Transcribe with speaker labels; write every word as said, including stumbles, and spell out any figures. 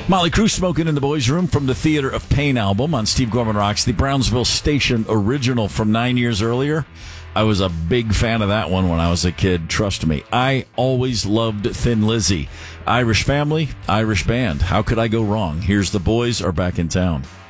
Speaker 1: Molly Crew smoking in the boys' room from the Theater of Pain album on Steve Gorman Rocks, the Brownsville Station original from nine years earlier. I was a big fan of that one when I was a kid, trust me. I always loved Thin Lizzy. Irish family, Irish band. How could I go wrong? Here's The Boys Are Back in Town.